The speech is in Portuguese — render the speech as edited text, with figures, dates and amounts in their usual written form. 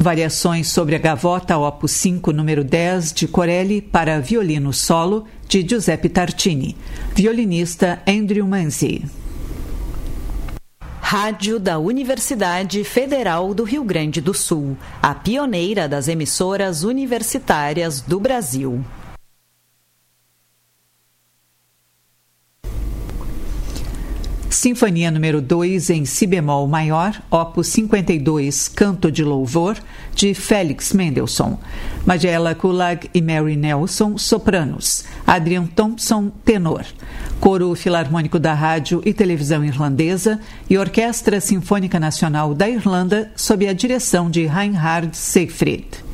Variações sobre a Gavotta, opus 5, número 10, de Corelli, para violino solo, de Giuseppe Tartini. Violinista Andrew Manzi. Rádio da Universidade Federal do Rio Grande do Sul, a pioneira das emissoras universitárias do Brasil. Sinfonia número 2 em si bemol maior, opus 52, Canto de Louvor, de Felix Mendelssohn. Majella Kullag e Mary Nelson, sopranos. Adrian Thompson, tenor. Coro Filarmônico da Rádio e Televisão Irlandesa e Orquestra Sinfônica Nacional da Irlanda, sob a direção de Reinhard Seyfried.